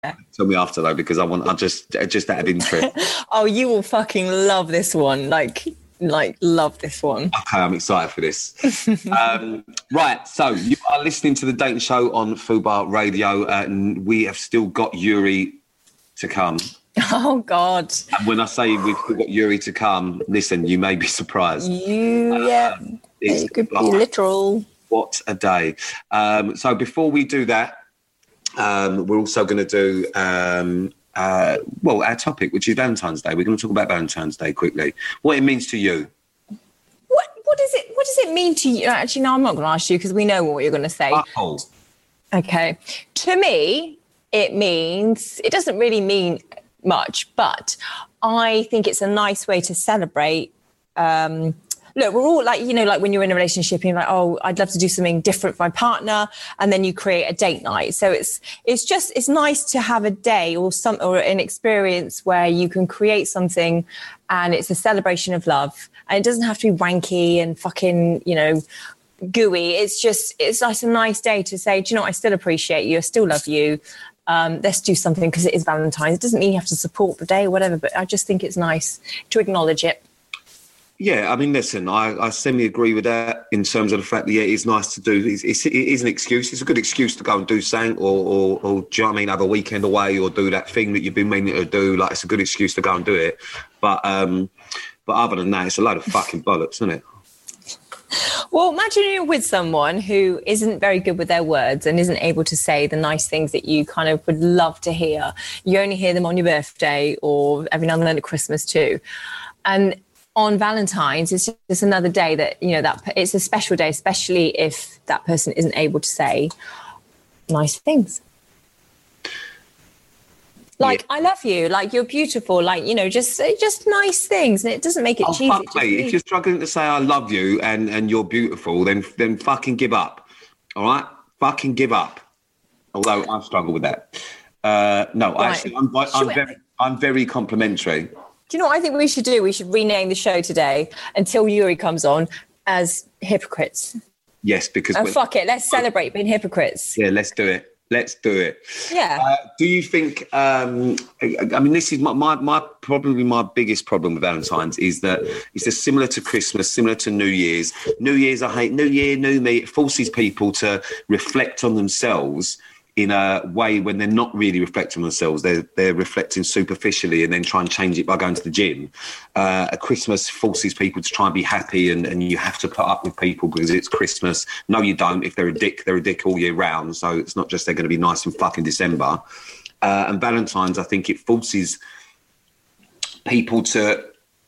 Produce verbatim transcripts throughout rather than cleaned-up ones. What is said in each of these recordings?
Tell me after though, because I want. I just just out of interest. Oh, you will fucking love this one. Like, like love this one. Okay, I'm excited for this. um, right, so you are listening to the Dating Show on Fubar Radio, uh, and we have still got Yuri to come. Oh God! And when I say we've still got Yuri to come, listen, you may be surprised. You, uh, yeah, it could be oh, literal. What a day! Um, so before we do that. Um, we're also going to do, um, uh, well, our topic, which is Valentine's Day. We're going to talk about Valentine's Day quickly. What it means to you. What What does it What does it mean to you? Actually, no, I'm not going to ask you because we know what you're going to say. Oh. Okay. To me, it means, it doesn't really mean much, but I think it's a nice way to celebrate um look, we're all like, you know, like when you're in a relationship and you're like, oh, I'd love to do something different for my partner. And then you create a date night. So it's it's just, it's nice to have a day or some or an experience where you can create something and it's a celebration of love. And it doesn't have to be wanky and fucking, you know, gooey. It's just, it's like a nice day to say, do you know what? I still appreciate you. I still love you. Um, let's do something because it is Valentine's. It doesn't mean you have to support the day or whatever, but I just think it's nice to acknowledge it. Yeah, I mean, listen, I, I semi agree with that in terms of the fact that, yeah, it's nice to do. It's, it's, it is an excuse. It's a good excuse to go and do something or, or, or, do you know what I mean, have a weekend away or do that thing that you've been meaning to do. Like, it's a good excuse to go and do it. But um, but other than that, it's a load of fucking bollocks, isn't it? Well, imagine you're with someone who isn't very good with their words and isn't able to say the nice things that you kind of would love to hear. You only hear them on your birthday or every now and then at Christmas too. And on Valentine's, it's just another day that, you know, that it's a special day, especially if that person isn't able to say nice things. Like, yeah. I love you, like, you're beautiful, like, you know, just just nice things. And it doesn't make it oh, cheesy. Fuck me. If you're struggling to say I love you and, and you're beautiful, then then fucking give up. All right? Fucking give up. Although I struggle with that. Uh, no, right. actually, I'm, I'm, very, I'm very complimentary. Do you know what I think we should do? We should rename the show today until Yuri comes on as Hypocrites. Yes, because... Oh, fuck it. Let's celebrate being hypocrites. Yeah, let's do it. Let's do it. Yeah. Uh, do you think... Um, I mean, this is my, my, my probably my biggest problem with Valentine's is that it's just similar to Christmas, similar to New Year's. New Year's, I hate New Year, New Me. It forces people to reflect on themselves in a way when they're not really reflecting on themselves. They're, they're reflecting superficially and then try and change it by going to the gym. Uh, a Christmas forces people to try and be happy and, and you have to put up with people because it's Christmas. No, you don't. If they're a dick, they're a dick all year round. So it's not just they're going to be nice in fucking December. Uh, and Valentine's, I think it forces people to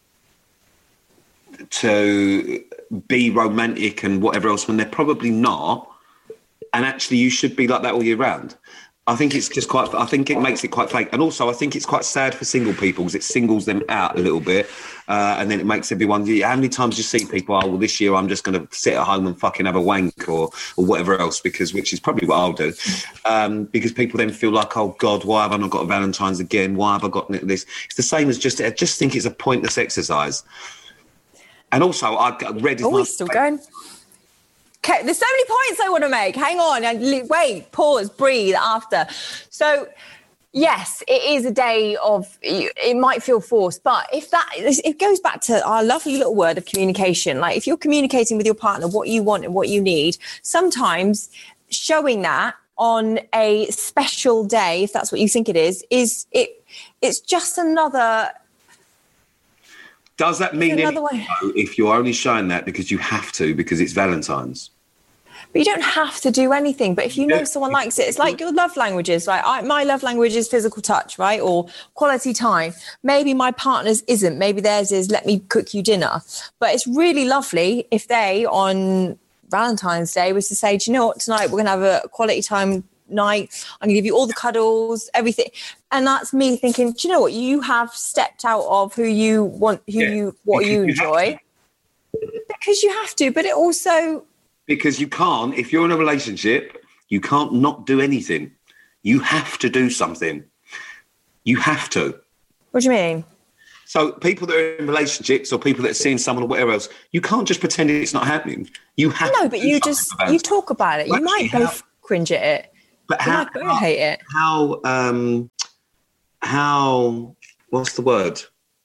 to be romantic and whatever else when they're probably not. And actually, you should be like that all year round. I think it's just quite, I think it makes it quite fake. And also, I think it's quite sad for single people because it singles them out a little bit. Uh, and then it makes everyone, how many times do you see people, oh, well, this year I'm just going to sit at home and fucking have a wank or or whatever else, because which is probably what I'll do. Um, because people then feel like, oh, God, why have I not got a Valentine's again? Why have I got this? It's the same as just, I just think it's a pointless exercise. And also, I read... Oh, we're still going. Okay, there's so many points I want to make. Hang on, and wait, pause, breathe after. So, yes, it is a day of, it might feel forced, but if that, it goes back to our lovely little word of communication. Like if you're communicating with your partner what you want and what you need, sometimes showing that on a special day, if that's what you think it is, is it? It's just another... Does that mean anything, if you're only showing that because you have to, because it's Valentine's? But you don't have to do anything. But if you know yeah. someone likes it, it's like your love languages. Like I, my love language is physical touch, right? Or quality time. Maybe my partner's isn't. Maybe theirs is let me cook you dinner. But it's really lovely if they, on Valentine's Day, was to say, do you know what, tonight we're going to have a quality time night. I'm going to give you all the cuddles, everything. And that's me thinking, do you know what? You have stepped out of who you want, who yeah. you, what you enjoy. Because you have to, but it also... Because you can't, if you're in a relationship, you can't not do anything. You have to do something. You have to. What do you mean? So people that are in relationships or people that are seeing someone or whatever else, you can't just pretend it's not happening. You have no, to but you just, you talk about it. You might both cringe at it. But how, I how, hate it. How, um, how, what's the word?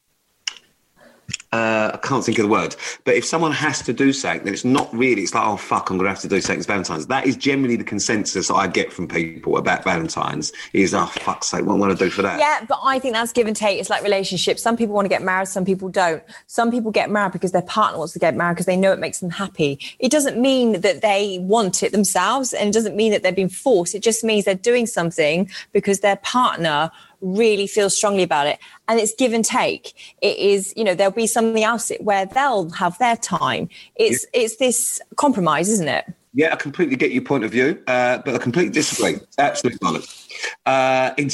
Uh, I can't think of the word, but if someone has to do something, then it's not really, it's like, oh, fuck, I'm going to have to do something. It's Valentine's. That is generally the consensus I get from people about Valentine's is, oh, fuck's sake, what am I going to do for that? Yeah, but I think that's give and take. It's like relationships. Some people want to get married, some people don't. Some people get married because their partner wants to get married because they know it makes them happy. It doesn't mean that they want it themselves, and it doesn't mean that they're being forced. It just means they're doing something because their partner really feels strongly about it, and it's give and take. It is, you know, there'll be something else where they'll have their time. It's yeah. it's this compromise, isn't it? Yeah, I completely get your point of view, uh, but I completely disagree. Absolutely bollocks. Uh, in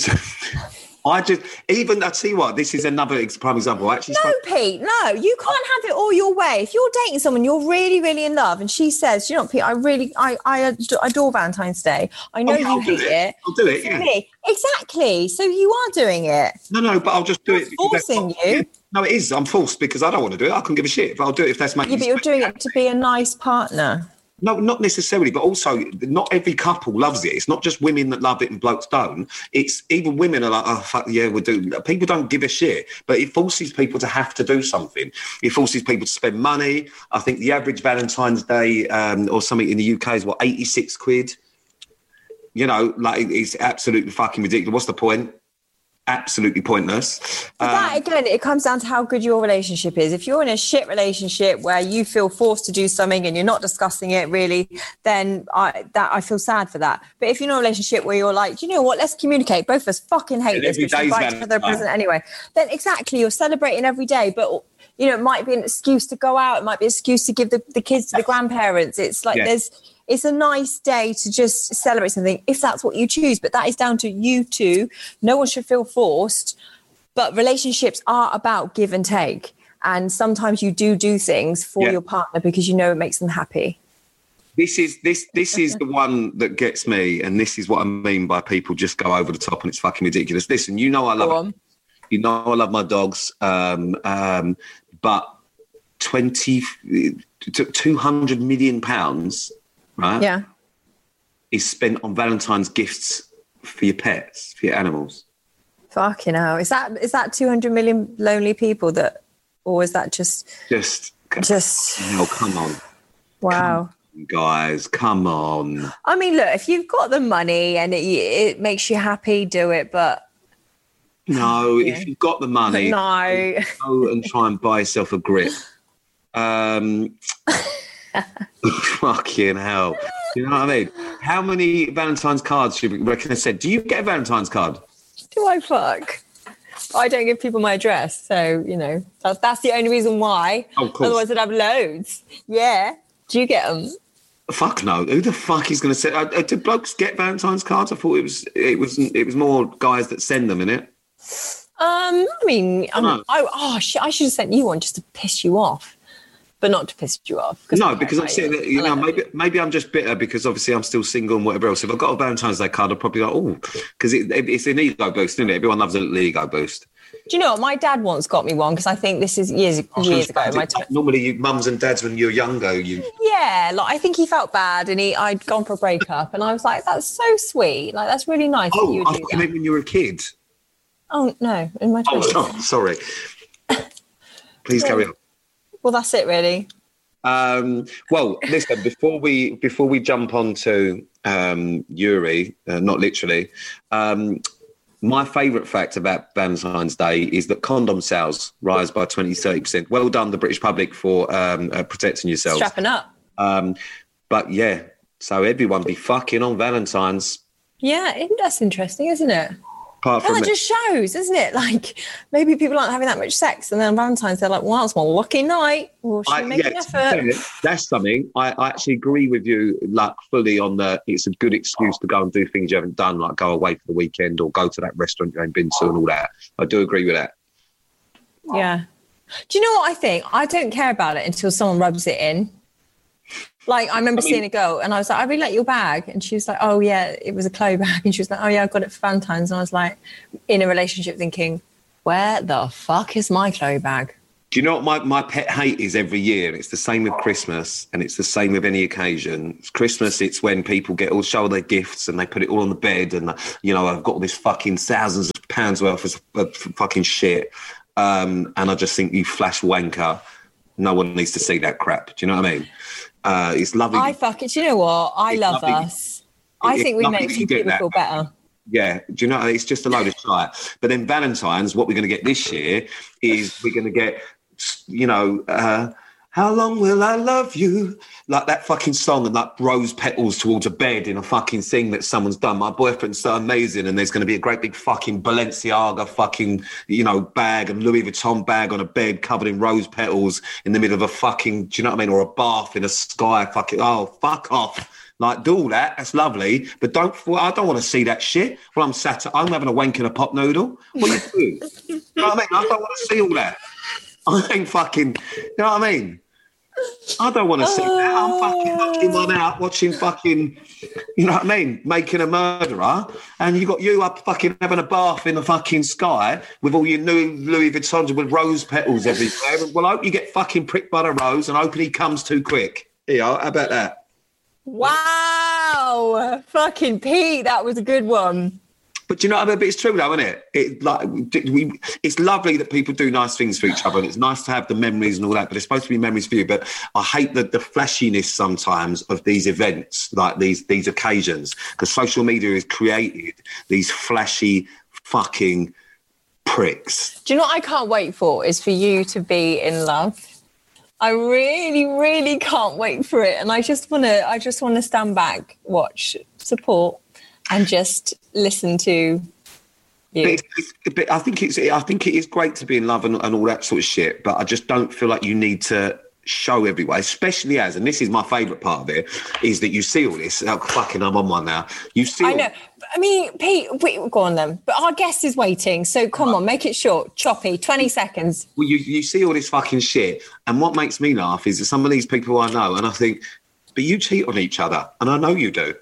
I just, even, I tell you what, this is another prime example. I actually no, spoke- Pete, no, you can't have it all your way. If you're dating someone you're really, really in love, and she says, you know, Pete, I really, I, I adore Valentine's Day. I know I'll, you I'll hate it. it. I'll do it, yeah. Me. Exactly. So you are doing it. No, no, but I'll just do You're it. Forcing you. Yeah. No, it is. I'm forced because I don't want to do it. I couldn't give a shit, but I'll do it if that's making Yeah, but you're doing it to be a nice partner. No, not necessarily, but also not every couple loves it. It's not just women that love it and blokes don't. It's even women are like, oh, fuck, yeah, we'll do. People don't give a shit, but it forces people to have to do something. It forces people to spend money. I think the average Valentine's Day um, or something in the U K is, what, eighty-six quid? You know, like, it's absolutely fucking ridiculous. What's the point? Absolutely pointless. But that, um, again, it comes down to how good your relationship is. If you're in a shit relationship where you feel forced to do something and you're not discussing it really, then I that I feel sad for that. But if you're in a relationship where you're like, do you know what, let's communicate. Both of us fucking hate this, but she invites each other a present anyway. Then exactly, you're celebrating every day. But, you know, it might be an excuse to go out. It might be an excuse to give the, the kids to the grandparents. It's like yeah. there's... It's a nice day to just celebrate something if that's what you choose. But that is down to you two. No one should feel forced. But relationships are about give and take. And sometimes you do do things for yeah. your partner because you know it makes them happy. This is this this is the one that gets me. And this is what I mean by people just go over the top and it's fucking ridiculous. Listen, you know I love it. You know I love my dogs. Um, um, but twenty, two hundred million pounds... right? Yeah. Is spent on Valentine's gifts for your pets, for your animals. Fucking hell. Is that is that two hundred million lonely people that, or is that just... Just... Just... Oh, come on. Wow. Come on, guys, come on. I mean, look, if you've got the money and it, it makes you happy, do it, but... No, yeah. If you've got the money... No. Go and try and buy yourself a grip. Um... Fucking hell. You know what I mean? How many Valentine's cards should we reckon I said? Do you get a Valentine's card? Do I fuck? I don't give people my address. So, you know, that's, that's the only reason why. Oh, of course. Otherwise I'd have loads. Yeah. Do you get them? Fuck no. Who the fuck is going to send? Uh, do blokes get Valentine's cards? I thought it was it was it was more guys that send them, innit? Um, I mean, I, mean, I oh shit, I should have sent you one just to piss you off. But not to piss you off. No, because I'm sitting there, you know, maybe maybe I'm just bitter because obviously I'm still single and whatever else. If I got a Valentine's Day card, I'd probably go, oh, because it, it's an ego boost, isn't it? Everyone loves a little ego boost. Do you know what? My dad once got me one because I think this is years years ago. My t- Normally, you, mums and dads, when you're younger, you... Yeah, like I think he felt bad and he I'd gone for a breakup and I was like, that's so sweet. Like, that's really nice oh, that you would I do thought that. you meant when you were a kid. Oh, no, in my twenties. Oh, sorry. Please yeah. carry on. Well, that's it, really. Um, well, listen, before we before we jump on to um, Yuri, uh, not literally, um, my favourite fact about Valentine's Day is that condom sales rise by twenty, thirty percent. Well done, the British public, for um, uh, protecting yourselves. Strapping up. Um, but yeah, so everyone be fucking on Valentine's. Yeah, that's interesting, isn't it? Apart well, from it just shows, isn't it? Like, maybe people aren't having that much sex, and then on Valentine's, they're like, well, it's my lucky night. Or should we make yeah, an effort? That's something. I, I actually agree with you, like, fully on the, it's a good excuse to go and do things you haven't done, like go away for the weekend or go to that restaurant you ain't been to and all that. I do agree with that. Yeah. Do you know what I think? I don't care about it until someone rubs it in. Like, I remember I mean, seeing a girl and I was like, I really like your bag. And she was like, oh, yeah, it was a Chloe bag. And she was like, oh, yeah, I got it for Valentine's. And I was like, in a relationship thinking, where the fuck is my Chloe bag? Do you know what my, my pet hate is every year? It's the same with Christmas, and it's the same with any occasion. It's Christmas, it's when people get all show their gifts and they put it all on the bed, and you know, I've got all this fucking thousands of pounds worth of, of fucking shit, um, and I just think, you flash wanker. No one needs to see that crap. Do you know what I mean? Uh, it's lovely. I fuck it. Do you know what? I it's love lovely. us. I think we make some people feel better. Yeah, do you know, it's just a load of shit. But then Valentine's, what we're going to get this year is we're going to get, you know, uh, how long will I love you? Like that fucking song, and like rose petals towards a bed in a fucking thing that someone's done. My boyfriend's so amazing, and there's going to be a great big fucking Balenciaga fucking, you know, bag, and Louis Vuitton bag on a bed covered in rose petals in the middle of a fucking, do you know what I mean? Or a bath in a sky fucking, oh, fuck off. Like, do all that. That's lovely. But don't, well, I don't want to see that shit. Well, I'm sat at home having a wank in a pot noodle. What are you doing? You know what I mean? I don't want to see all that. I ain't fucking, you know what I mean? I don't want to see that. I'm fucking knocking one out, watching fucking, you know what I mean? Making a Murderer. And you got you up fucking having a bath in the fucking sky with all your new Louis Vuittons with rose petals everywhere. Well, I hope you get fucking pricked by the rose and hope he comes too quick. Here, how about that? Wow, fucking Pete, that was a good one. But you know what I mean? But it's true though, isn't it? It like we, it's lovely that people do nice things for each other, and it's nice to have the memories and all that. But it's supposed to be memories for you. But I hate the, the flashiness sometimes of these events, like these these occasions, because social media has created these flashy fucking pricks. Do you know what I can't wait for is for you to be in love. I really, really can't wait for it, and I just want to. I just want to stand back, watch, support, and just listen to you. But it's, it's, but I think it's. I think it is great to be in love and, and all that sort of shit. But I just don't feel like you need to show everyone, especially as, and this is my favourite part of it, is that you see all this. Oh, fucking, I'm on one now. You see. I know. I mean, Pete, wait, go on then. But our guest is waiting, so come right. on, make it short, choppy, twenty seconds. Well, you, you see all this fucking shit, and what makes me laugh is that some of these people I know, and I think, but you cheat on each other, and I know you do.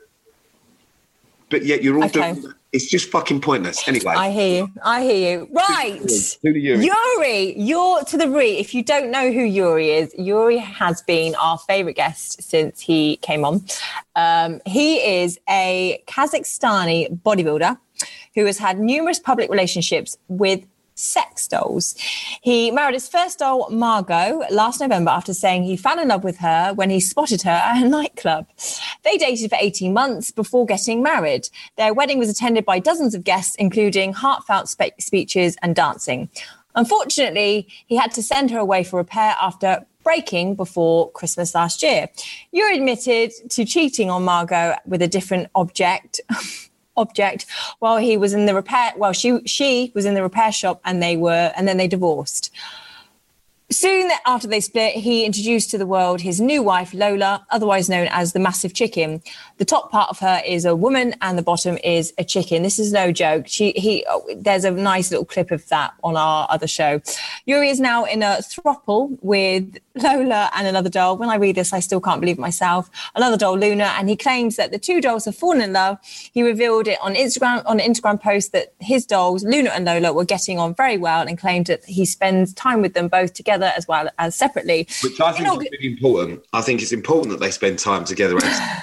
But yet you're all okay. doing, it's just fucking pointless. Anyway. I hear you. I hear you. Right. Who do Yuri? Yuri, you're to the re. If you don't know who Yuri is, Yuri has been our favourite guest since he came on. Um, he is a Kazakhstani bodybuilder who has had numerous public relationships with sex dolls. He married his first doll, Margot, last November after saying he fell in love with her when he spotted her at a nightclub. They dated for eighteen months before getting married. Their wedding was attended by dozens of guests, including heartfelt spe- speeches and dancing. Unfortunately, he had to send her away for repair after breaking before Christmas last year. Yuri admitted to cheating on Margot with a different object. object while he was in the repair well she she was in the repair shop, and they were and then they divorced. Soon after they split, he introduced to the world his new wife, Lola, otherwise known as the Massive Chicken. The top part of her is a woman and the bottom is a chicken. This is no joke. She, he, oh, there's a nice little clip of that on our other show. Yuri is now in a throuple with Lola and another doll. When I read this, I still can't believe it myself. Another doll, Luna, and he claims that the two dolls have fallen in love. He revealed it on Instagram on an Instagram post that his dolls, Luna and Lola, were getting on very well, and claimed that he spends time with them both together as well as separately. Which I think August- is really important. I think it's important that they spend time together.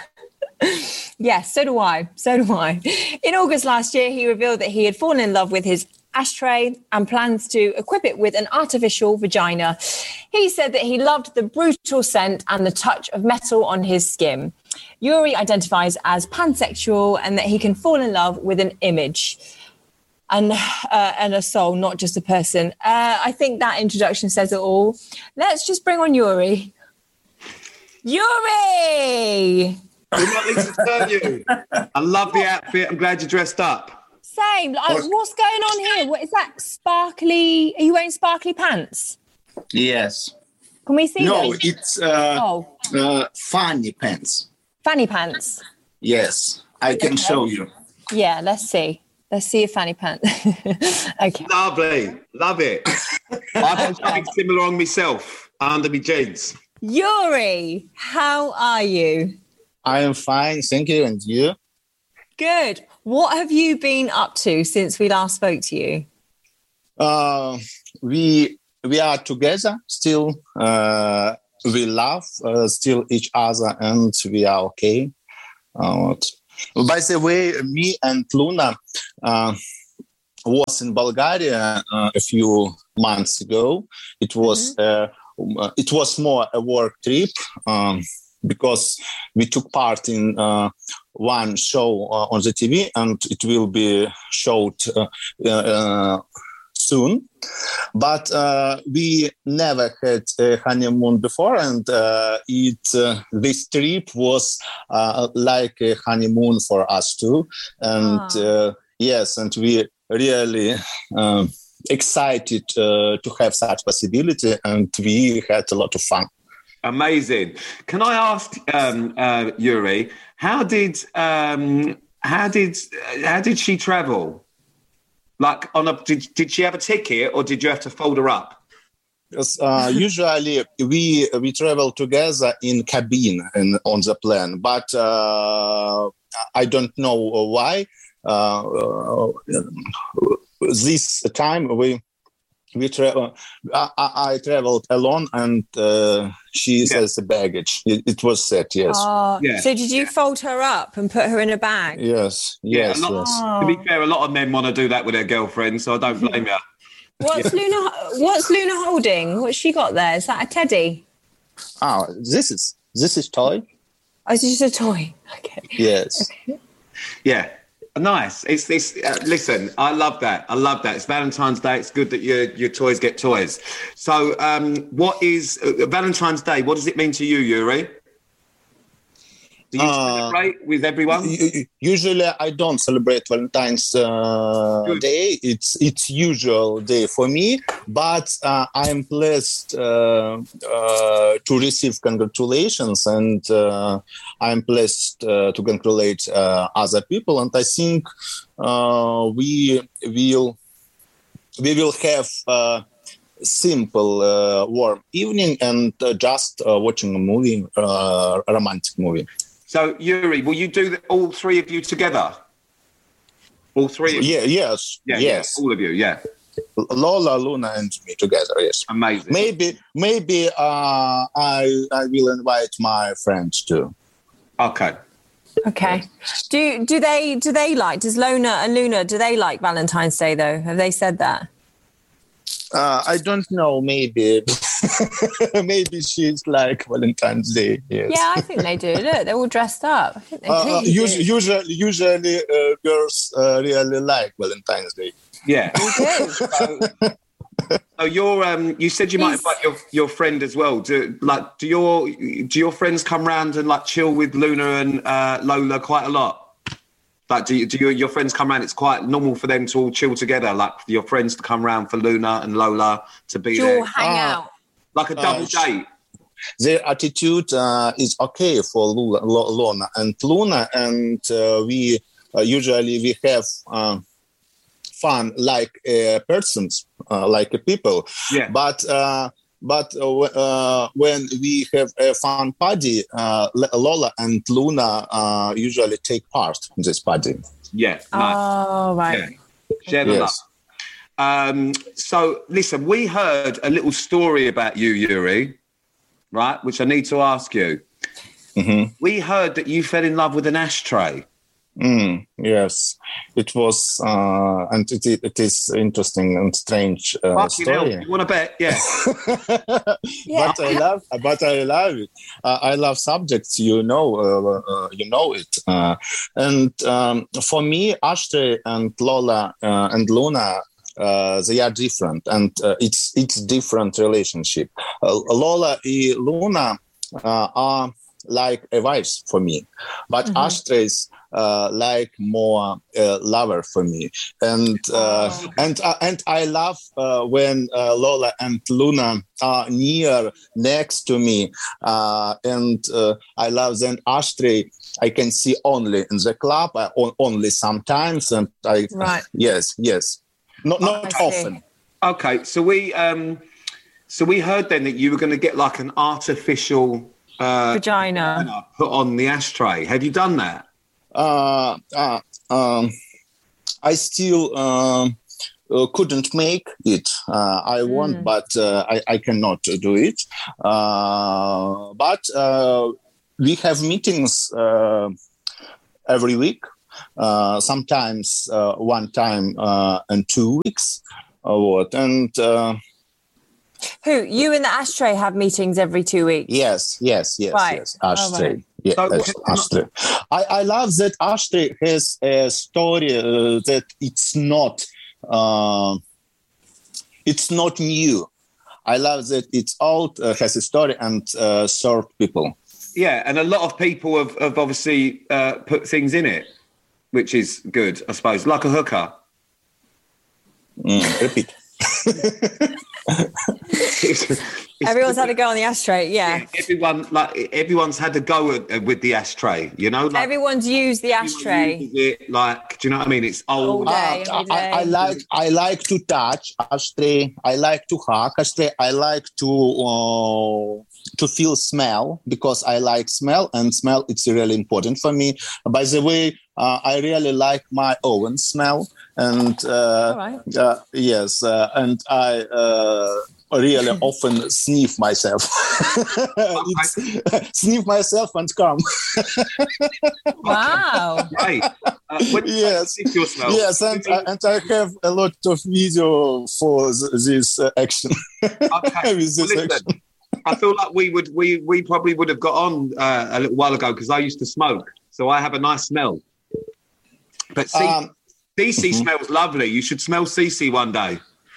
Yes, so do I. So do I. In August last year, he revealed that he had fallen in love with his ashtray and plans to equip it with an artificial vagina. He said that he loved the brutal scent and the touch of metal on his skin. Yuri identifies as pansexual and that he can fall in love with an image and uh, and a soul, not just a person. Uh, I think that introduction says it all. Let's just bring on Yuri. Yuri! Good morning to tell you. I love the outfit. I'm glad you dressed up. Same. Like, what's going on here? What is that? Sparkly? Are you wearing sparkly pants? Yes. Can we see no, them? No, it's uh, oh. uh, fanny pants. Fanny pants? Yes, I can okay. show you. Yeah, let's see. Let's see your fanny pants. Okay. Lovely. Love it. I've got something similar on myself under my jeans. Yuri, how are you? I am fine, thank you. And you? Good. What have you been up to since we last spoke to you? Uh, we we are together still. Uh, we love uh, still each other, and we are okay. Uh, by the way, me and Luna uh, was in Bulgaria uh, a few months ago. It was mm-hmm. uh, it was more a work trip um, because we took part in uh, one show uh, on the T V, and it will be showed uh, uh, soon. But uh, we never had a honeymoon before, and uh, it uh, this trip was uh, like a honeymoon for us too. And uh, yes, and we really um, excited uh, to have such possibility, and we had a lot of fun. Amazing. Can I ask um, uh, Yuri, how did um, how did how did she travel? Like, on a did, did she have a ticket, or did you have to fold her up? Yes, uh, usually we we travel together in cabin and on the plane, but uh, I don't know why. Uh, uh, this time we we travel. I, I traveled alone, and uh, she yeah. has a baggage. It, it was set, yes. Oh, yeah. So did you fold her up and put her in a bag? Yes, yeah, yes, lot, yes. To be fair, a lot of men want to do that with their girlfriends, so I don't blame you. What's yeah. Luna? What's Luna holding? What's she got there? Is that a teddy? Oh, this is this is toy. Oh, it's just a toy. Okay. Yes. Okay. Yeah. Nice. It's this. Uh, listen, I love that. I love that. It's Valentine's Day. It's good that your your toys get toys. So, um, what is uh, Valentine's Day? What does it mean to you, Yuri? Do you uh, celebrate with everyone? Usually, I don't celebrate Valentine's uh, Day. It's it's usual day for me, but uh, I'm blessed uh, uh, to receive congratulations, and uh, I'm blessed uh, to congratulate uh, other people. And I think uh, we will we will have a simple, uh, warm evening and uh, just uh, watching a movie, uh, a romantic movie. So, Yuri, will you do the, all three of you together? All three of you? Yeah, yes, yeah, yes. Yeah, all of you, yeah. Lola, Luna, and me together, yes. Amazing. Maybe maybe uh, I I will invite my friends too. Okay. Okay. Do do they do they like, does Lona and Luna, do they like Valentine's Day though? Have they said that? Uh, I don't know, maybe. Maybe she's like Valentine's Day. Yes. Yeah, I think they do. Look, they're all dressed up. I think they uh, usually, usually, usually uh, girls uh, really like Valentine's Day. Yeah. They do. so, so you're, um, you said you might He's... invite your, your friend as well. Do like do your do your friends come round and like chill with Luna and uh, Lola quite a lot? Like, do, you, do you, your friends come around? It's quite normal for them to all chill together, like for your friends to come around for Luna and Lola to be do there. You all hang uh, out. Like a double uh, date. Their attitude uh, is okay for Lula, Lona and Luna, and uh, we uh, usually we have uh, fun like uh, persons, uh, like a people. Yeah. But uh, but uh, uh, when we have a fun party, uh, Lola and Luna uh, usually take part in this party. Yeah. Nice. Oh, right. Yeah. Share the yes. love. Um, so, listen, we heard a little story about you, Yuri, right, which I need to ask you. Mm-hmm. We heard that you fell in love with an ashtray. Mm, yes, it was, uh, and it, it is interesting and strange uh, story. Hell, you want to bet? Yeah. yeah. But I love, but I love it. Uh, I love subjects, you know, uh, uh, you know it. Uh, and um, for me, Ashtray and Lola uh, and Luna, uh, they are different, and uh, it's it's different relationship. Uh, Lola and Luna uh, are like a wives for me, but mm-hmm. Ashtray's uh, like more uh, lover for me, and uh, oh. and uh, and I love uh, when uh, Lola and Luna are near next to me, uh, and uh, I love then Ashtray I can see only in the club, uh, only sometimes, and I right. yes yes not not oh, often. Okay, so we um so we heard then that you were going to get like an artificial uh, vagina put on the ashtray. Have you done that? Uh, uh, um, I still um, uh, couldn't make it. Uh, I mm. want, but uh, I, I cannot do it. Uh, but uh, we have meetings uh, every week. Uh, sometimes uh, one time uh, in two weeks. Uh, what and. Uh, Who, you and the Ashtray have meetings every two weeks? Yes, yes, yes, right. yes. Ashtray. Oh, right. Yeah, so, that's Ashtray. I, I love that Ashtray has a story uh, that it's not uh, it's not new. I love that it's old, uh, has a story and uh, served people. Yeah, and a lot of people have, have obviously uh, put things in it, which is good, I suppose, like a hooker. Mm, repeat. it's, it's, Everyone's had a go on the Ashtray, yeah. yeah. Everyone, like everyone's had a go at, with the Ashtray, you know. Like, everyone's used the Ashtray. It, like, do you know what I mean? It's old. All day, uh, every day. I, I like, I like to touch Ashtray. I like to hug Ashtray. I like to uh, to feel smell because I like smell, and smell it's really important for me. By the way, uh, I really like my own smell, and uh, right. uh, yes, uh, and I. Uh, really often sniff myself. It's, sniff myself and come. Wow. Right. Uh, when yes. You your smell, yes, and, uh, and I have a lot of video for th- this uh, action. Okay. With this well, listen, action. I feel like we would we we probably would have got on uh, a little while ago because I used to smoke, so I have a nice smell. But C- um, C C mm-hmm. smells lovely. You should smell C C one day.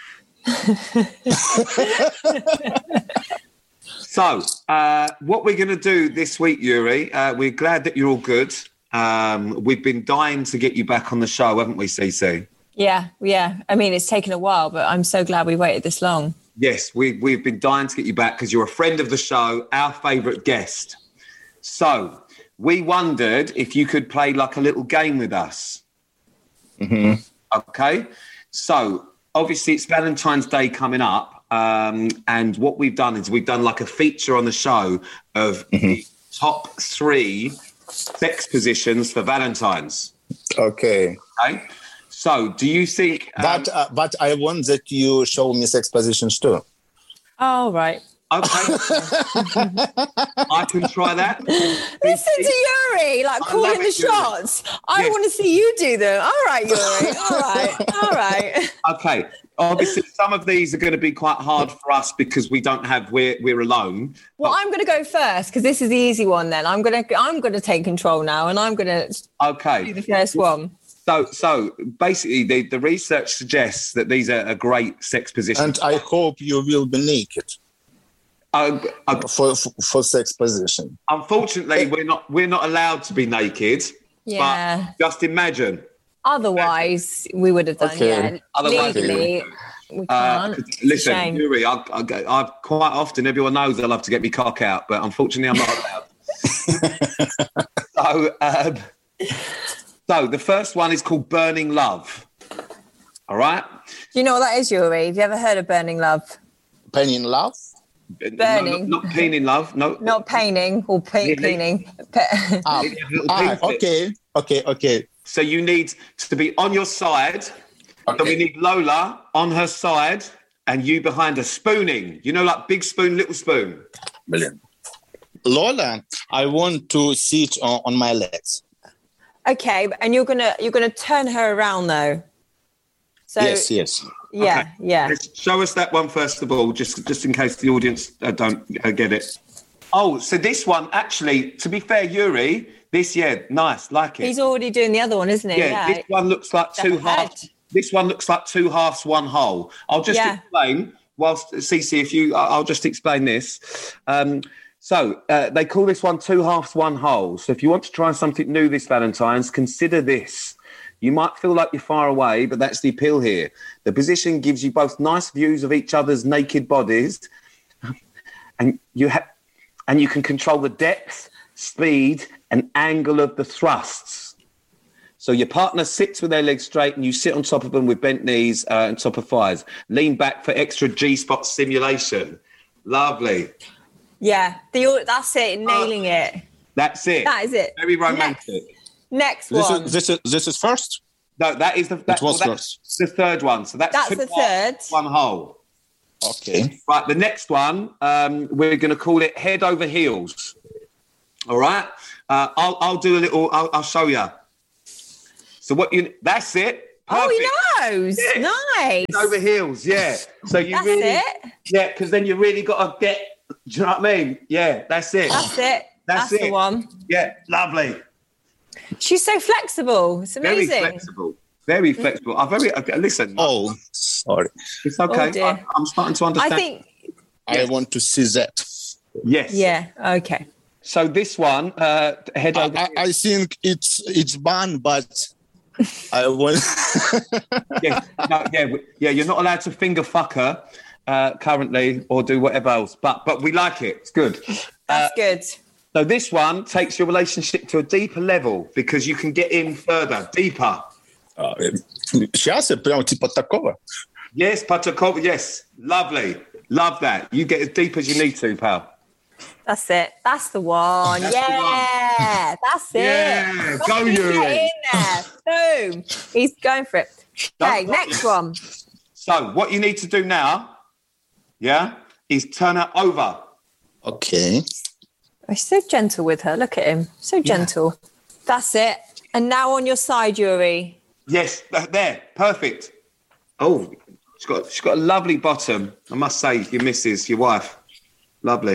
So, uh, what we're going to do this week, Yuri, uh, we're glad that you're all good. Um, we've been dying to get you back on the show, haven't we, C C? Yeah, yeah. I mean, it's taken a while, but I'm so glad we waited this long. Yes, we, we've been dying to get you back because you're a friend of the show, our favourite guest. So, we wondered if you could play like a little game with us. Mm-hmm. Okay? So, obviously, it's Valentine's Day coming up, um, and what we've done is we've done like a feature on the show of mm-hmm. the top three sex positions for Valentine's. Okay. Okay. So, do you think? Um, but uh, but I want that you show me sex positions too. Oh right. Okay. I can try that. Listen to Yuri, like I calling the it, shots. Yuri. I yes. want to see you do them. All right, Yuri. All right. All right. Okay. Obviously, some of these are going to be quite hard for us because we don't have we're we're alone. Well, but, I'm going to go first because this is the easy one. Then I'm going to I'm going to take control now, and I'm going to okay do the first one. So, so basically, the, the research suggests that these are a great sex positions. And I hope you will be naked. Uh, uh, for, for for sex position. Unfortunately, we're not we're not allowed to be naked. Yeah. But just imagine. Otherwise, we would have done. Okay. Yeah. Otherwise, legally, we can't. Uh, listen, Yuri, I, I, I quite often everyone knows I love to get me cock out, but unfortunately, I'm not allowed. so, um, so the first one is called Burning Love. All right. Do you know what that is, Yuri? Have you ever heard of Burning Love? Burning Love. Burning. No, not, not peening love. No. Not paining or pe- peening. ah, ah, okay. Okay. Okay. So you need to be on your side. Okay. So we need Lola on her side and you behind her spooning. You know, like big spoon, little spoon. Brilliant. Lola, I want to sit on, on my legs. Okay, and you're gonna you're gonna turn her around though. So yes. Yes. Yeah, okay. yeah. Let's show us that one first of all, just just in case the audience uh, don't uh, get it. Oh, so this one actually, to be fair, Yuri, this yeah, nice, like it. He's already doing the other one, isn't he? Yeah, yeah. this one looks like two halves. This one looks like two halves, one whole. I'll just yeah. explain. Whilst Cece, if you, I'll just explain this. Um, so uh, they call this one two halves, one whole. So if you want to try something new this Valentine's, consider this. You might feel like you're far away, but that's the appeal here. The position gives you both nice views of each other's naked bodies, and you have, and you can control the depth, speed, and angle of the thrusts. So your partner sits with their legs straight, and you sit on top of them with bent knees uh, and top of thighs. Lean back for extra G-spot stimulation. Lovely. Yeah, the, that's it. Nailing uh, it. That's it. That is it. Very romantic. Next. Next this one. Is, this is this is first. No, that is the that, It was well, that's the third one. So that's, That's two the halves, third. one whole. Okay. Right, the next one, um, we're going to call it head over heels. All right, uh, I'll I'll do a little. I'll, I'll show you. So what you? That's it. Perfect. Oh, he knows. Yeah. Nice. Head over heels. Yeah. So you That's really. it. Yeah, because then you really got to get. Do you know what I mean? Yeah, that's it. That's it. That's, That's it. the one. Yeah, lovely. She's so flexible. It's Very amazing. flexible. Very flexible. I very okay, listen. Oh, sorry. It's okay. Oh, dear. I, I'm starting to understand. I think, I want to see that. Yes. yeah, okay. So this one, uh, head I, over. I, I think it's it's ban, but I want. yeah, no, yeah, w- yeah. You're not allowed to finger fuck her uh, currently, or do whatever else. But but we like it. It's good. That's good. So this one takes your relationship to a deeper level because you can get in further, deeper. Сейчас я прям типа такого. Yes, Patakova. Yes, lovely. Love that. You get as deep as you need to, pal. That's it. That's the one. That's the yeah, that's it. Yeah, go, Get Yuri. in there. Boom. He's going for it. Okay, Don't- next one. So what you need to do now, yeah, is turn her over. Okay. He's so gentle with her. Look at him. So gentle. That's it. And now on your side, Yuri. Yes, th- there, perfect. Oh, she's got she's got a lovely bottom. I must say, your missus, your wife, lovely.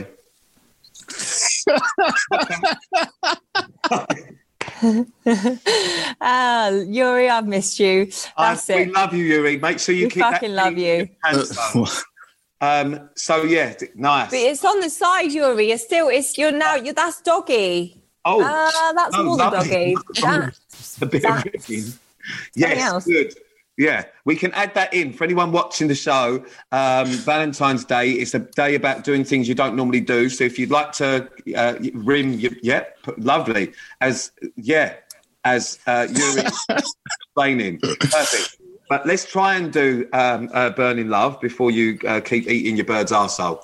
Ah, Yuri, I've missed you. That's I, it. We love you, Yuri. Make sure you We keep that fucking love thing you. in your pants down. Um, so yeah, d- nice. But it's on the side, Yuri. You're still, it's, you're now, you're, that's doggy. Oh, Ah, that's oh, more than lovely. doggy. That's a bit that- of ribbing. Yes, else. good. Yeah, we can add that in for anyone watching the show. Um, Valentine's Day is a day about doing things you don't normally do. So if you'd like to uh, rim, you, yeah, p- lovely. As yeah, as uh, Yuri explaining, perfect. But let's try and do um, uh, Burning Love before you uh, keep eating your bird's arsehole.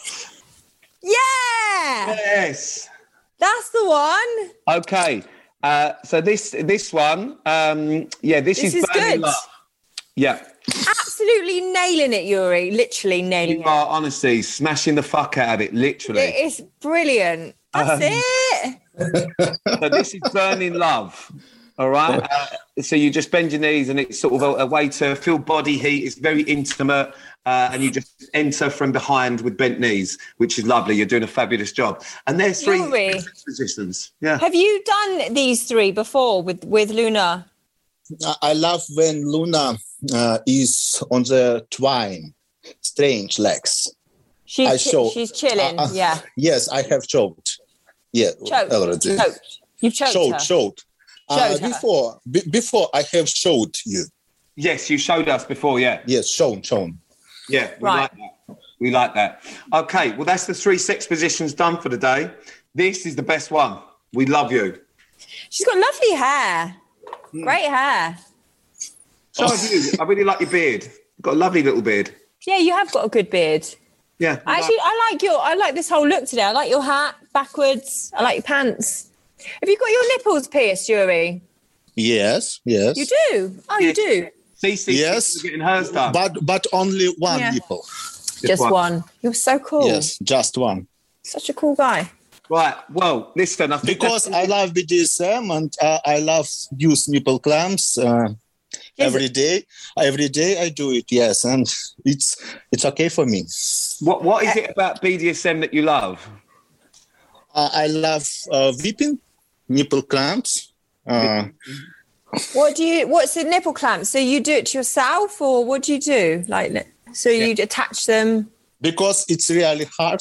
yeah, Yes. that's the one. Okay. Uh, so this this one, um, yeah, this, This is is Burning good. Love. Yeah. Absolutely nailing it, Yuri. Literally nailing You it. are honestly smashing the fuck out of it, literally. It is brilliant. That's Um, it. So this is Burning Love. All right. Uh, so you just bend your knees, and it's sort of a, a way to feel body heat. It's very intimate, uh, and you just enter from behind with bent knees, which is lovely. You're doing a fabulous job. And there's three Yuri. positions. Yeah. Have you done these three before with, with Luna? I- I love when Luna uh, is on the twine, strange legs. She's, I chi- show- she's chilling. Uh, uh, yeah. Yes, I have choked. Yeah, Choked. already. Choked. You've choked Showed, her. showed. Uh, Showed her. before, be- before I have showed you. Yes, you showed us before. Yeah. Yes, shown, shown. Yeah. We Right. like that. We like that. Okay. Well, that's the three sex positions done for the day. This is the best one. We love you. She's got lovely hair. Hmm. Great hair. So have you. I really like your beard. You've got a lovely little beard. Yeah, you have got a good beard. Yeah. we Actually, like- I like your. I like this whole look today. I like your hat backwards. I like your pants. Have you got your nipples pierced, Yuri? Yes, yes. You do. Oh, Yeah. you do. Cece Yes. is getting hers done. But but only one Yeah. nipple. Just one. one. You're so cool. Yes, just one. Such a cool guy. Right. Well, listen. I think Because that's- I love B D S M and uh, I love use nipple clamps uh, Yes. every day. Every day I do it. Yes, and it's it's okay for me. what what is it about B D S M that you love? Uh, I love uh, whipping nipple clamps. Uh, What do you? What's the nipple clamp? So you do it to yourself, or what do you do? Like, so you attach them. because it's really hard.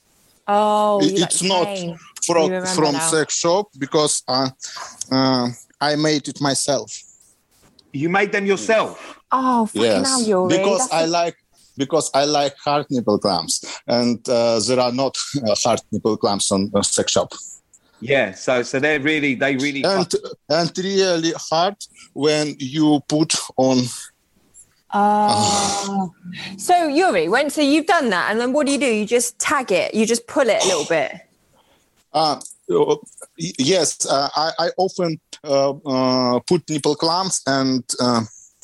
Oh, you like It's the not pain. You from remember from now. sex shop because uh, uh, I made it myself. You made them yourself. Oh, fucking Yes, hell, Yuri. because That's I a- like because I like hard nipple clamps, and uh, there are not uh, hard nipple clamps on uh, sex shop. Yeah. So so they're really they really. And and really hard when you put on. Oh. So Yuri, when so you've done that, and then what do you do? You just tag it. You just pull it a little bit. Uh, uh, yes, uh, I, I often uh, uh, put nipple clamps and. Uh,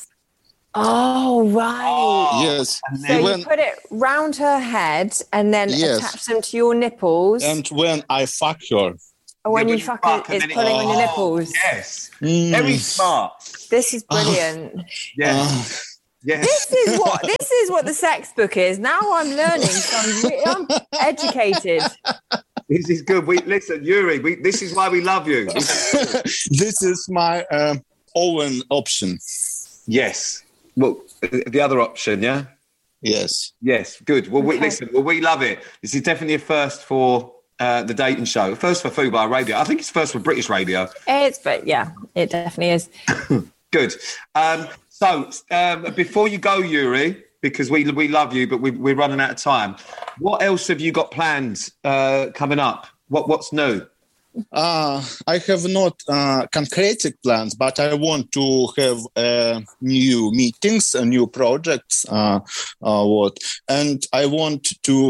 Oh, right. Yes. So when, you put it round her head and then yes. attach them to your nipples. And when I fuck her. Or when yeah, you fuck fuck her, it's it, pulling oh, on your nipples. Yes. Mm. Very smart. This is brilliant. Yeah. Uh, yeah. This is what this is what the sex book is. Now I'm learning. So I'm, re- I'm educated. This is good. We listen, Yuri. We, this is why we love you. This is my uh, own option. Yes. Well, the other option, yeah. Yes. Yes. Good. Well, we, Okay. listen. Well, we love it. This is definitely a first for uh, the dating show. First for Fubar Radio. I think it's first for British radio. It's but yeah, it definitely is. Good. Um, so um, before you go, Yuri, because we we love you, but we, we're running out of time. What else have you got planned uh, coming up? What what's new? Uh, I have not uh, concrete plans, but I want to have uh, new meetings, uh, new projects. Uh, uh, what, and I want to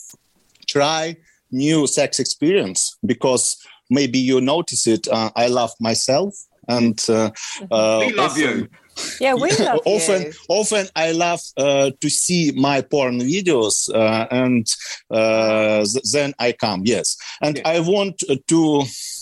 try new sex experience because maybe you notice it. Uh, I love myself, and uh, uh, We love often, you. Yeah, we love often, you. often I love uh, to see my porn videos, uh, and uh, th- then I come. Yes, and Yeah. I want to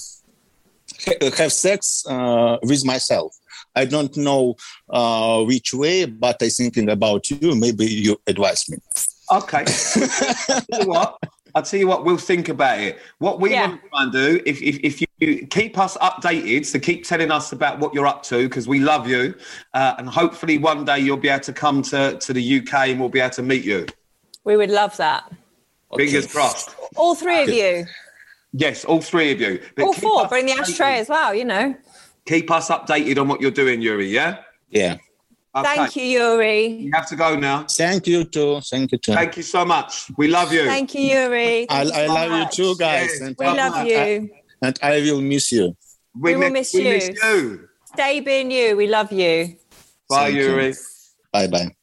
ha- have sex uh, with myself. I don't know uh, which way, but I'm thinking about you. Maybe you advise me. Okay. I'll tell you what. I'll tell you what. We'll think about it. What we Yeah. want to try and do, if if, if you keep us updated, so keep telling us about what you're up to, because we love you, uh, and hopefully one day you'll be able to come to, to the U K and we'll be able to meet you. We would love that. Fingers crossed. All three of you. Yes, all three of you. But All keep four. us Bring the updated. ashtray as well, you know. Keep us updated on what you're doing, Yuri. Yeah. Yeah. Okay. Thank you, Yuri. You have to go now. Thank you too. Thank you too. Thank you so much. We love you. Thank you, Yuri. I, Thank you I so love much. you too, guys. Yes. And We I- love I- you. and I will miss you. We will miss we you. miss you. Stay being you. We love you. Bye, Thank you. Yuri. Bye bye.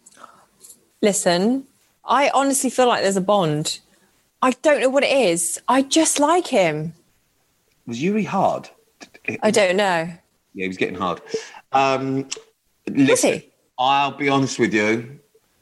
Listen, I honestly feel like there's a bond. I don't know what it is. I just like him. Was Yuri hard? I don't know. Yeah, he was getting hard. Um, Was listen, he? I'll be honest with you.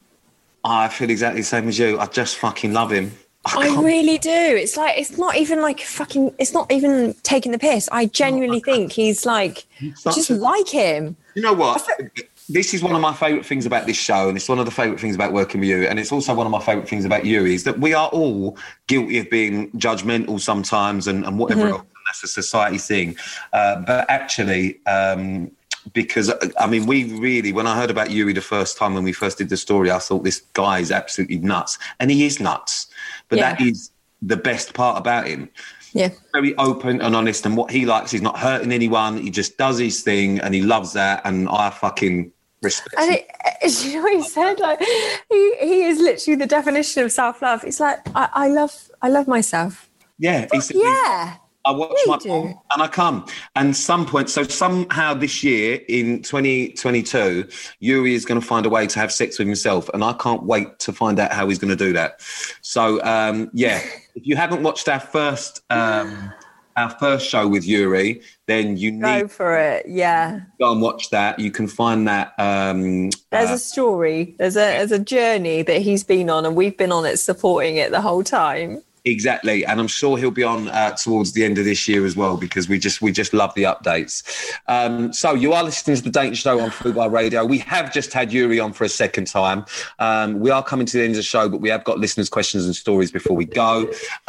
I feel exactly the same as you. I just fucking love him. I can't- really do. It's like, it's not even like fucking, it's not even taking the piss. I genuinely think he's like, I such just a- like him. You know what? This is one of my favourite things about this show, and it's one of the favourite things about working with you, and it's also one of my favourite things about you, is that we are all guilty of being judgmental sometimes and, and whatever else. And that's a society thing. Uh, but actually, um, because, I mean, we really, when I heard about Yuri the first time when we first did the story, I thought this guy is absolutely nuts. And he is nuts. But Yeah. that is the best part about him. Yeah. Very open and honest, and what he likes, he's not hurting anyone. He just does his thing, and he loves that. And I fucking respect And him. it, you know what he said? Like, he, he is literally the definition of self-love. It's like, I, I love, I love myself. Yeah, he said, Yeah. I watch Yeah, my you do. mom and I come. And some point, so somehow this year in twenty twenty-two, Yuri is going to find a way to have sex with himself, and I can't wait to find out how he's going to do that. So um, yeah, if you haven't watched our first um, our first show with Yuri, then you need Go for it. Yeah. to go and watch that. You can find that. Um, There's uh, a story. There's a there's a journey that he's been on, and we've been on it, supporting it the whole time. Exactly, and I'm sure he'll be on uh, towards the end of this year as well, because we just we just love the updates. Um, so you are listening to the Dating Show on Fubar Radio. We have just had Yuri on for a second time. Um, we are coming to the end of the show, but we have got listeners' questions and stories before we go.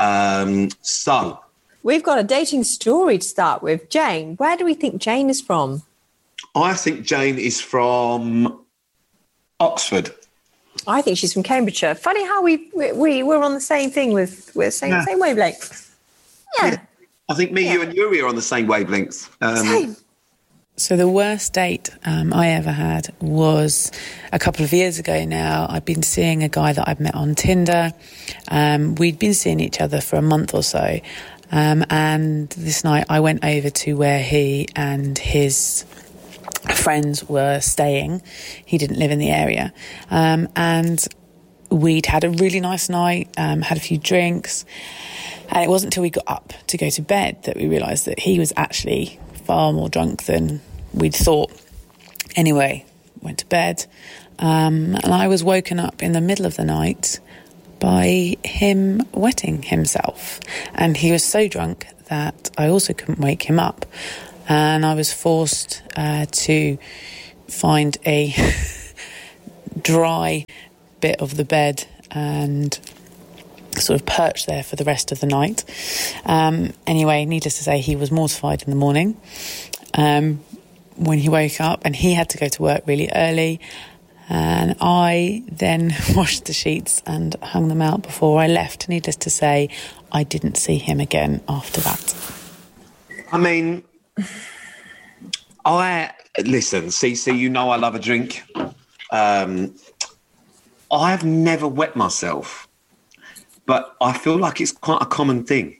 Um, so We've got a dating story to start with. Jane, where do we think Jane is from? I think Jane is from Oxford. I think she's from Cambridgeshire. Funny how we we, we we're on the same thing with we're same Yeah. same wavelength. Yeah, Yeah. I think me, you, and Yuri are on the same wavelengths. Um, same. So the worst date um, I ever had was a couple of years ago now. I'd been seeing a guy that I'd met on Tinder. Um, we'd been seeing each other for a month or so. Um, and this night I went over to where he and his friends were staying. He didn't live in the area. Um, and we'd had a really nice night, um, had a few drinks, and it wasn't until we got up to go to bed that we realised that he was actually far more drunk than we'd thought. Anyway, went to bed, um, and I was woken up in the middle of the night by him wetting himself. And he was so drunk that I also couldn't wake him up. And I was forced uh, to find a dry bit of the bed and sort of perch there for the rest of the night. Um, anyway, needless to say, he was mortified in the morning um, when he woke up, and he had to go to work really early. And I then washed the sheets and hung them out before I left. Needless to say, I didn't see him again after that. I mean, I listen, Cece, you know I love a drink. Um, I've never wet myself, but I feel like it's quite a common thing.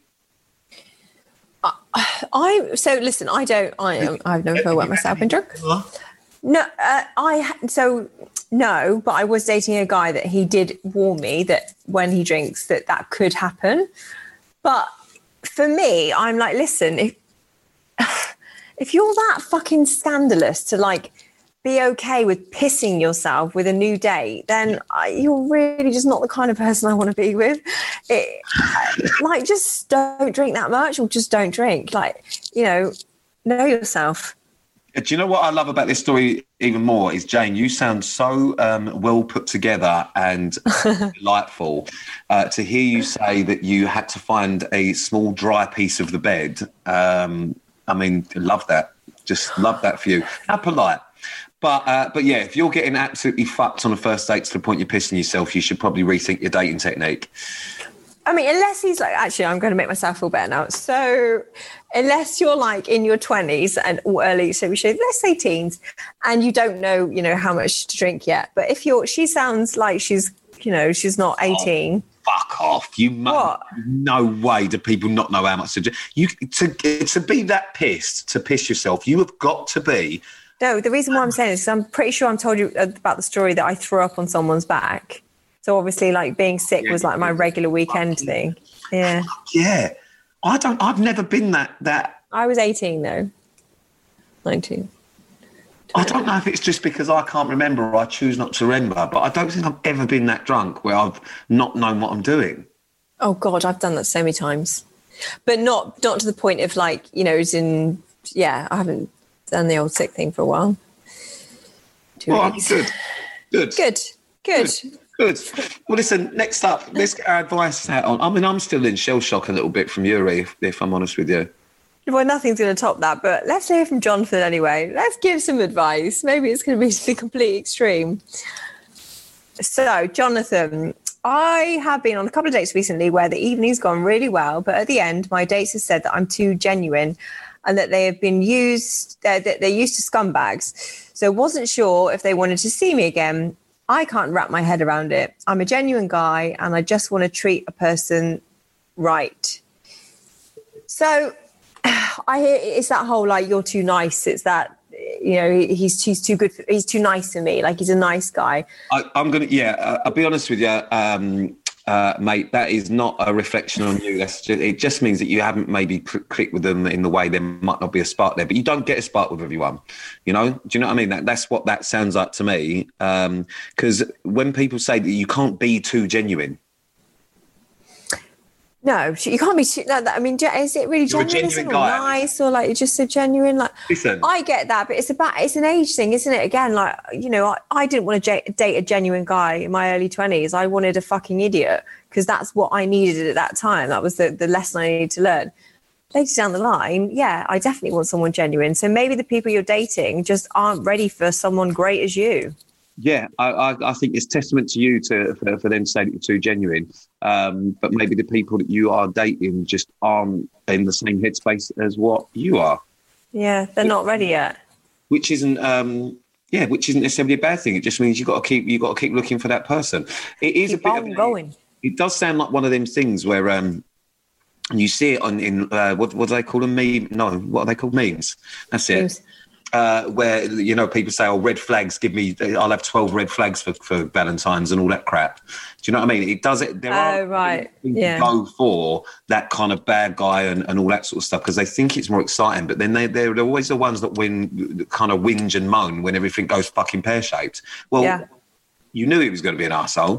I, I so listen. I don't. I I've never wet myself in drunk. No, uh, I so no, but I was dating a guy that he did warn me that when he drinks that that could happen. But for me, I'm like, listen, if if you're that fucking scandalous to like be okay with pissing yourself with a new date, then I, you're really just not the kind of person I want to be with. It, like, just don't drink that much, or just don't drink. Like, you know, know yourself. Do you know what I love about this story even more is, Jane, you sound so um, well put together and delightful. Uh, to hear you say that you had to find a small dry piece of the bed, um, I mean, love that. Just love that for you. How polite. But uh, but yeah, if you're getting absolutely fucked on a first date to the point you're pissing yourself, you should probably rethink your dating technique. I mean, unless he's like, actually, I'm going to make myself feel better now. So unless you're like in your twenties and or early, so we should, let's say teens, and you don't know, you know, how much to drink yet. But if you're, she sounds like she's, you know, she's not eighteen. Oh, fuck off. You must, no way do people not know how much to drink. You, to, to be that pissed, to piss yourself, you have got to be. No, the reason why I'm saying this is I'm pretty sure I'm told you about the story that I threw up on someone's back. So obviously, like, being sick yeah, was like my regular weekend thing. Yeah. Yeah. I don't, I've never been that, that. I was eighteen though. nineteen. I don't know if it's just because I can't remember or I choose not to remember, but I don't think I've ever been that drunk where I've not known what I'm doing. Oh God, I've done that so many times, but not, not to the point of like, you know, as in, yeah, I haven't done the old sick thing for a while. Two well, weeks. Good. Good. Good. Good. Good. Good. Well, listen, next up, let's get our advice out on. I mean, I'm still in shell shock a little bit from Yuri, if, if I'm honest with you. Well, nothing's going to top that, but let's hear from Jonathan anyway. Let's give some advice. Maybe it's going to be the complete extreme. So, Jonathan, I have been on a couple of dates recently where the evening's gone really well, but at the end, my dates have said that I'm too genuine and that they have been used, uh, that they're used to scumbags. So, wasn't sure if they wanted to see me again. I can't wrap my head around it. I'm a genuine guy and I just want to treat a person right. So I hear it's that whole, like, you're too nice. It's that, you know, he's, he's too good. For, he's too nice to me. Like, he's a nice guy. I, I'm going to, yeah, I'll be honest with you, um, uh, mate, that is not a reflection on you. That's just, it just means that you haven't maybe clicked with them in the way there might not be a spark there, but you don't get a spark with everyone, you know? Do you know what I mean? That, that's what that sounds like to me. Because um, when people say that you can't be too genuine. No, you can't be too, no, I mean, is it really genuine? genuine is it guy. nice, or like just so genuine? Like, listen, I get that, but it's about, it's an age thing, isn't it? Again, like, you know, I, I didn't want to j- date a genuine guy in my early twenties. I wanted a fucking idiot because that's what I needed at that time. That was the, the lesson I needed to learn. Later down the line, yeah, I definitely want someone genuine. So maybe the people you're dating just aren't ready for someone great as you. Yeah, I, I, I think it's testament to you to for, for them to say that you're too genuine. Um, but maybe the people that you are dating just aren't in the same headspace as what you are. Yeah, they're not ready yet. Which isn't, um, yeah, which isn't necessarily a bad thing. It just means you got to keep you got to keep looking for that person. It is keep a bit on of, going. It does sound like one of them things where um, you see it on in uh, what what do they call them? Meme? No, what are they called? Memes. That's it. Memes. uh, where, you know, people say, oh, red flags, give me, I'll have twelve red flags for, for Valentine's and all that crap. Do you know what I mean? It does it. There are oh, right. people yeah. who go for that kind of bad guy and, and all that sort of stuff because they think it's more exciting. But then they, they're, they're always the ones that win, that kind of whinge and moan when everything goes fucking pear-shaped. Well, yeah. you knew he was going to be an arsehole.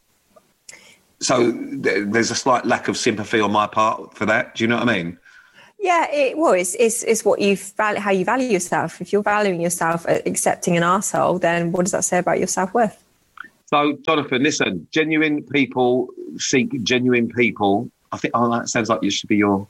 So there's a slight lack of sympathy on my part for that. Do you know what I mean? Yeah, it well, it's it's, it's what you value, how you value yourself. If you're valuing yourself, accepting an arsehole, then what does that say about your self-worth? So, Jonathan, listen, genuine people seek genuine people. I think, oh, that sounds like it should be your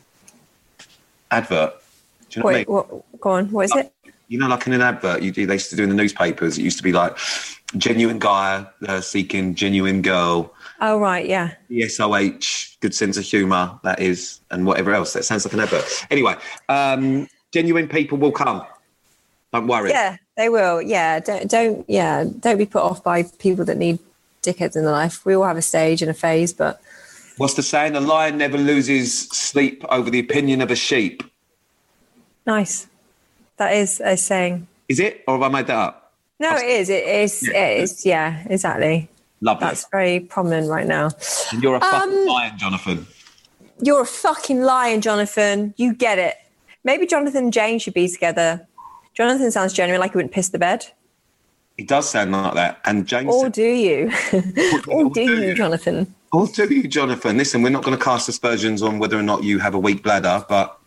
advert. Do you know Wait, what I mean? What, go on, what is it? You know, like in an advert, you do, they used to do in the newspapers, it used to be like, genuine guy uh, seeking genuine girl. Oh, right, yeah. E S O H, good sense of humour, that is, and whatever else. That sounds like an advert. Anyway, um, genuine people will come. Don't worry. Yeah, they will. Yeah, don't, don't, yeah, don't be put off by people that need dickheads in their life. We all have a stage and a phase, but... What's the saying? A lion never loses sleep over the opinion of a sheep. Nice. That is a saying. Is it? Or have I made that up? No, it is. It is. Yeah. It is. Yeah, exactly. Lovely. That's very prominent right now. And you're a fucking Um, lion, Jonathan. You're a fucking lion, Jonathan. You get it. Maybe Jonathan and Jane should be together. Jonathan sounds genuine, like he wouldn't piss the bed. He does sound like that. And James. Or do you? Or do you, Jonathan? Or do you, Jonathan? Listen, we're not going to cast aspersions on whether or not you have a weak bladder, but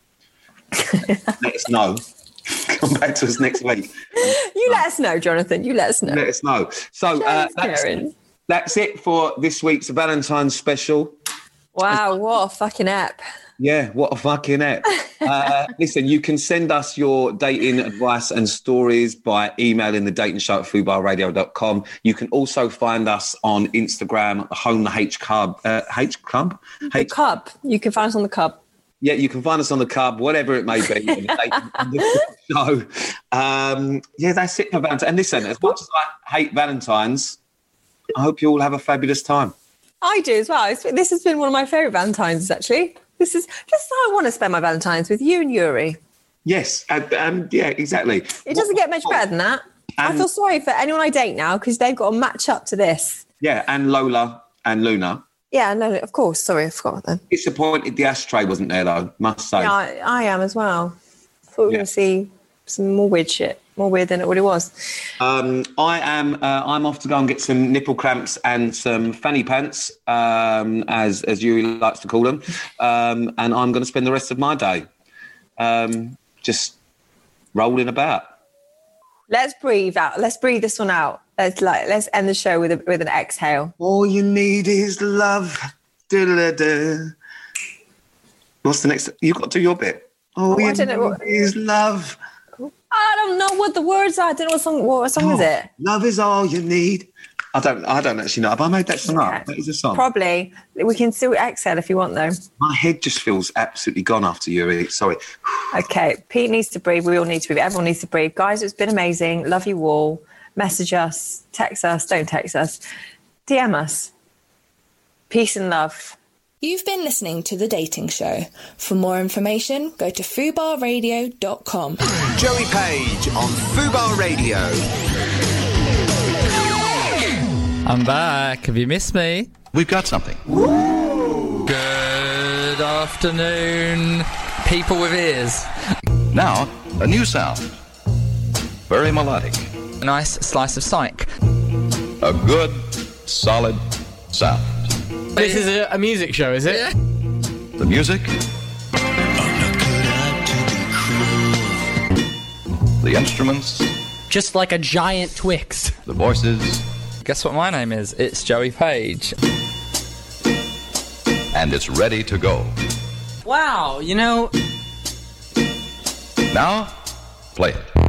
let us know. Come back to us next week. You let us know, Jonathan. You let us know. Let us know. So uh, that's, Karen. that's it for this week's Valentine's special. Wow, what a fucking app. Yeah, what a fucking app. Uh, listen, you can send us your dating advice and stories by emailing the dating show at fubar radio dot com. You can also find us on Instagram, home the H Club. Uh, H Club? The H- Cub. You can find us on the Cub. Yeah, you can find us on the Cub, whatever it may be. So, um, yeah, that's it for Valentine's. And listen, as much as I hate Valentine's, I hope you all have a fabulous time. I do as well. It's, this has been one of my favourite Valentine's, actually. This is just how I want to spend my Valentine's, with you and Yuri. Yes, and, and yeah, exactly. It doesn't get much better than that. And, I feel sorry for anyone I date now because they've got to match up to this. Yeah, and Lola and Luna. Yeah, no, of course. Sorry, I forgot them. Disappointed the ashtray wasn't there, though, must say. Yeah, I, I am as well. Thought we were Yeah. going to see some more weird shit. More weird than it already was. Um, I am. Uh, I'm off to go and get some nipple cramps and some fanny pants, um, as as Yuri likes to call them, um, and I'm going to spend the rest of my day um, just rolling about. Let's breathe out. Let's breathe this one out. Let's like let's end the show with a, with an exhale. All you need is love. Da-da-da-da. What's the next? You got to do your bit. All Oh, you I don't know what- need is love. I don't know what the words are. I don't know what song. What song is Oh, it? Love is all you need. I don't. I don't actually know. Have I made that song Okay. up? That is a song. Probably. We can still exhale if you want, though. My head just feels absolutely gone after Yuri. Sorry. Okay. Pete needs to breathe. We all need to breathe. Everyone needs to breathe. Guys, it's been amazing. Love you all. Message us. Text us. Don't text us. D M us. Peace and love. You've been listening to The Dating Show. For more information, go to fubar radio dot com. Joey Page on Fubar Radio. I'm back. Have you missed me? We've got something. Good afternoon, people with ears. Now, a new sound. Very melodic. A nice slice of psych. A good, solid sound. This is a, a music show, is it? Yeah. The music. The instruments. Just like a giant Twix. The voices. Guess what my name is? It's Joey Page. And it's ready to go. Wow, you know... Now, play it.